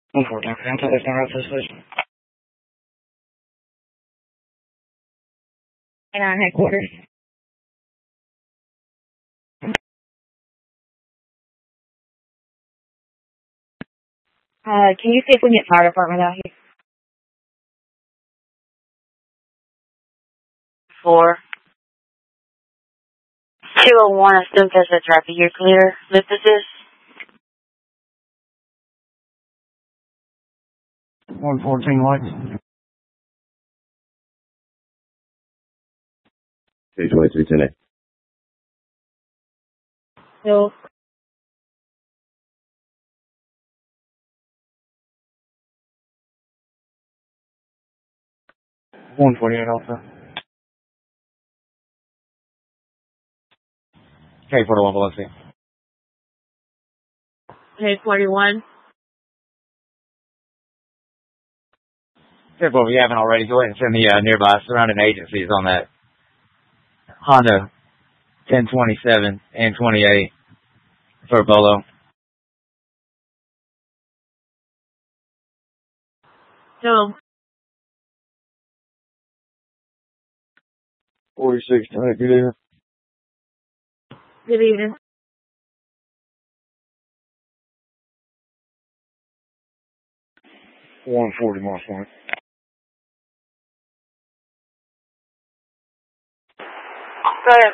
114, can I tell this down this please? And on headquarters. Can you see if we can get fire department out here? 4. 201, I still catch that traffic. You're clear. Lift this. 114 lights. 223 No. 148 also. K41 Velocity. K41. If you haven't already, go ahead and send the nearby surrounding agencies on that Honda 1027 and 28 for Bolo. So 46 tonight, good evening. Good evening. $140 Moss Point. Go ahead.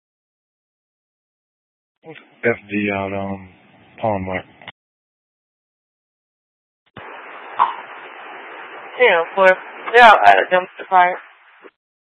FD out on Pond Way. Yeah, for they're out at a dumpster fire.